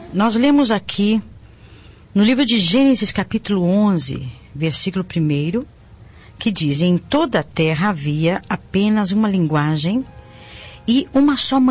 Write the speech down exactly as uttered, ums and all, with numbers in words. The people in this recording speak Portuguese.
nós lemos aqui no livro de Gênesis capítulo onze, versículo primeiro, que diz: em toda a terra havia apenas uma linguagem e uma só